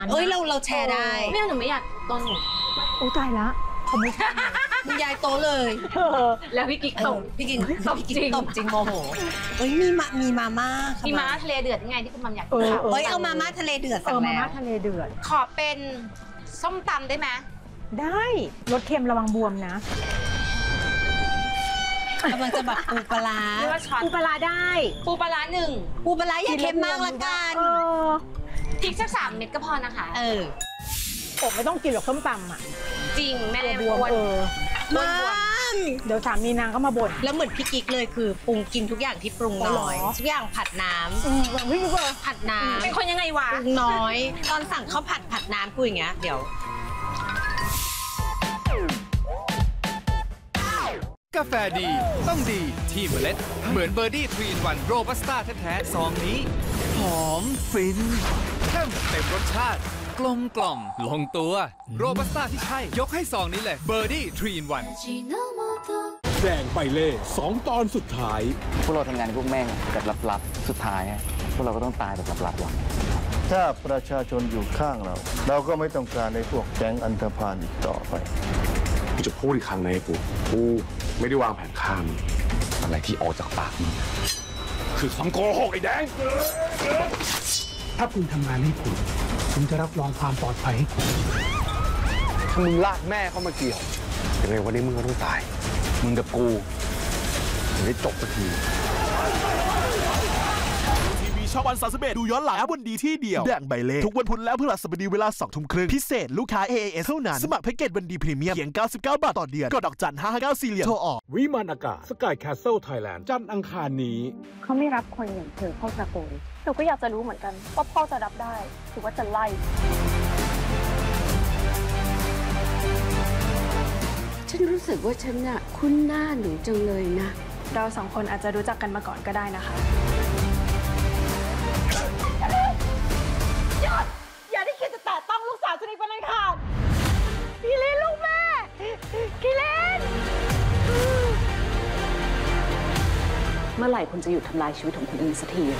เอ้ยเราแชร์ได้ไม่หนูไม่อยากตอนหนูอุ้ยตายละผมไม่ใช่คุณยายโตเลยแล้วพี่กิ๊กตบพี่กิ๊กตบจริงโมโหเอ้ยมีมาม่ามีมาม่าทะเลเดือดยังไงที่คุณมัมอยากกินเอ้ยเอามาม่าทะเลเดือดสั่งแล้วมาม่าทะเลเดือดขอเป็นส้มตำได้ไหมได้รสเค็มระวังบวมนะกำลังจะแบบปูปลาปูปลาได้ปูปลา1 ปูปลาอย่าเค็มมากละกันพริกสัก3 เม็ดก็พอนะคะผมไม่ต้องกินหรอกส้มตำอ่ะจริงแม่บวมมัมเดี๋ยวสามีนางก็มาบ่นแล้วเหมือนพี่กิ๊กเลยคือปรุงกินทุกอย่างที่ปรุงน้อยทุกอย่างผัดน้ำไม่รู้ผัดน้ำเป็นคนยังไงวะปรุงน้อยตอนสั่งข้าวผัดน้ำกูอย่างเงี้ยเดี๋ยวกาแฟดีต้องดีที่เมล็ดเหมือนเบอร์ดี้3-in-1โรบัสต้าแท้ๆซองนี้หอมฟินเข้มเต็มรสชาติกลมกล่อมลงตัวโรบัสต้าที่ใช่ยกให้ซองนี้เลยเบอร์ดี้3-in-1 แดงใบเล่2 ตอนสุดท้ายพวกเราทำงานพวกแม่งแบบลับๆสุดท้ายพวกเราก็ต้องตายแบบลับๆว่ะถ้าประชาชนอยู่ข้างเราก็ไม่ต้องการในพวกแก๊งอันธพาลอีกต่อไปกูจะพูดอีกครั้งนะไอ้กูไม่ได้วางแผนฆ่ามึงอะไรที่ออกจากปากมึงคือคำโกหกไอ้แดงถ้าคุณทำงานให้ผมจะรับรองความปลอดภัยให้คุณถ้ามึงลากแม่เข้ามาเกี่ยวยังไงวันนี้มึงก็ต้องตายมึงกับกูจะได้จบสักทีช่องวัน31ดูย้อนหลังแอปวันดีที่เดียวแดงใบเล่ทุกวันพุธและพฤหัสบดีเวลา 20:30 พิเศษลูกค้า AAS เท่านั้นสมัครแพ็กเกจวันดีพรีเมียมเพียง99 บาทต่อเดือนกดดอกจัน559 4 เหรียญโทรออกวิมานอากาศสกายแคสเซิลไทยแลนด์จันทร์อังคารนี้เขาไม่รับคนอย่างเธอเข้าตระกูลหนูก็อยากจะรู้เหมือนกันว่าพ่อจะรับได้หรือว่าจะไล่ฉันรู้สึกว่าฉันน่ะคุ้นหน้าหนูจังเลยนะเรา2 คนอาจจะรู้จักกันมาก่อนก็ได้นะคะอย่าได้คิดจะแตะต้องลูกสาวฉันอีกเป็นอันขาดกิเลนลูกแม่กิเลนเมื่อไหร่คุณจะหยุดทำลายชีวิตของคนอื่นสักที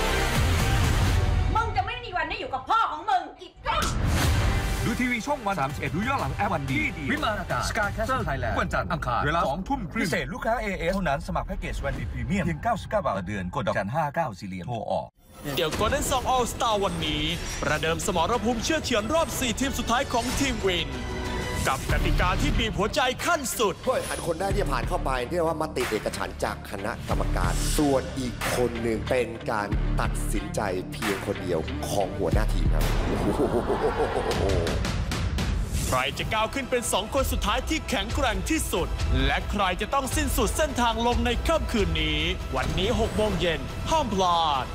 มึงจะไม่มีวันได้อยู่กับพ่อของมึงอีกดูทีวีช่องวัน31ดูย้อนหลังแอปวันดีวิมานอากาศสกายแคสเซิลไทยแลนด์วันจันทร์อังคารเวลา 20:30พิเศษลูกค้า AAS เท่านั้นสมัครแพ็กเกจวันดีพรีเมียมเพียง99 บาทต่อเดือนกดดอกจัน59 4 เหรียญโทรออกเดี๋ยว Golden Song All Star วันนี้ประเดิมสมรภูมิเชื่อเฉือนรอบ4 ทีมสุดท้ายของทีมวินกับกติกาที่บีบหัวใจขั้นสุดผู้แข่งขันคนแรกที่ผ่านเข้าไปเรียกว่ามติเอกฉันท์จากคณะกรรมการส่วนอีกคนหนึ่งเป็นการตัดสินใจเพียงคนเดียวของหัวหน้าทีมครับใครจะก้าวขึ้นเป็น2 คนสุดท้ายที่แข็งแกร่งที่สุดและใครจะต้องสิ้นสุดเส้นทางลมในค่ำคืนนี้วันนี้ 6 โมงเย็นห้ามพลาด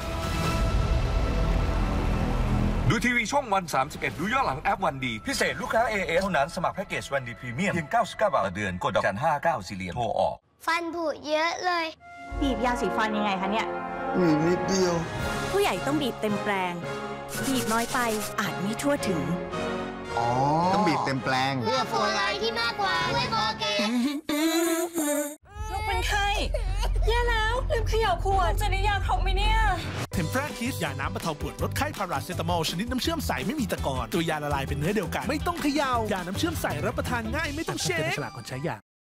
ดูทีวีช่องวัน31ดูย้อนหลังแอปวันดีพิเศษลูกค้า AAS เท่านั้นสมัครแพ็กเกจวันดีพรีเมียมเพียง99 บาทต่อเดือนกดดอกจัน59 4 เหรียญโทรออกฟันผุเยอะเลยบีบยาสีฟันยังไงคะเนี่ยนิดเดียวผู้ใหญ่ต้องบีบเต็มแปลงบีบน้อยไปอาจไม่ทั่วถึงต้องบีบเต็มแปลงเพื่อฟลูออไรด์ที่มากกว่าด้วยโคเกนลูกเป็นไข้แย่แล้วลืมเขย่าขวดจะได้ยาครบไหมเนี่ยเทมเพราคิสยาน้ำบรรเทาปวดลดไข้พาราเซตามอลชนิดน้ำเชื่อมใสไม่มีตะกอนตัวยาละลายเป็นเนื้อเดียวกันไม่ต้องเขย่ายาน้ำเชื่อมใสรับประทานง่ายไม่ต้องเช็คฉลากก่อนใช้ยา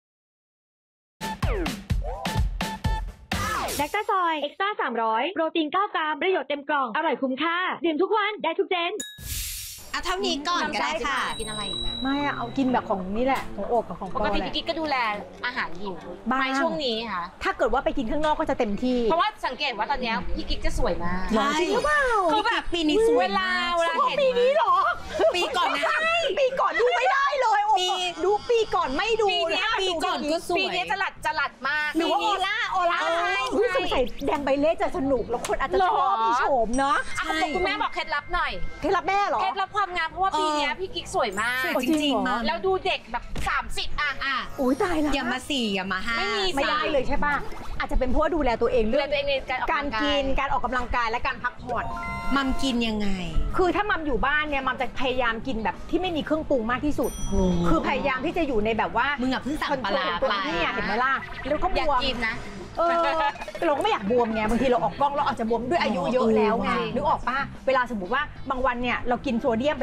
แลคตาซอยเอ็กซ์ตร้า300โปรตีน9 กรัมประโยชน์เต็มกล่องอร่อยคุ้มค่าดื่มทุกวันได้ทุกเจนเท่านี้ก่อนก็ได้ค่ะกินอะไรไม่เอากินแบบของนี่แหละของอบกับของปกติพี่กิ๊กก็ดูแลอาหารอยู่ในช่วงนี้ค่ะถ้าเกิดว่าไปกินข้างนอกก็จะเต็มที่เพราะว่าสังเกตว่าตอนนี้พี่กิ๊กจะสวยมากจริงหรือเปล่าคือแบบปีนี้สวยเวลาเห็นปีนี้หรอปีก่อนนะปีก่อนดูไม่ได้เลยดูปีก่อนไม่ดูปีก่อนก็สวยปีนี้จะหลัดมากหรือว่าออร่าสงสัยแดงใบเล่จะสนุกแล้วคนอาจจะชอบพี่โฉมเนาะคุณแม่บอกเคล็ดลับหน่อยเคล็ดลับแม่เหรอเคล็ดลับความงามเพราะว่าปีนี้พี่กิ๊กสวยมากจริงๆแล้วดูเด็กแบบ30 อุ้ยตายแล้วอย่ามา4อย่ามา5 ไม่ได้เลยใช่ป่ะอาจจะเป็นเพราะว่าดูแลตัวเองเรื่องในการกินการออกกำลังกายและการพักผ่อนมัมกินยังไงคือถ้ามัมอยู่บ้านเนี่ยมัมจะพยายามกินแบบที่ไม่มีเครื่องปรุงมากที่สุดคือพยายามที่จะอยู่ในแบบว่ามึงเพิ่งสั่งปลาไปเนี่ยเห็นไหมล่ะแล้วก็บวมกินนะเราก็ไม่อยากบวมไงบางทีเราออกกล้องเราอาจจะบวมด้วยอายุเยอะแล้วไงนึกออกป่ะเวลาสมมติว่าบางวันเนี่ยเรากินโซเดียมไป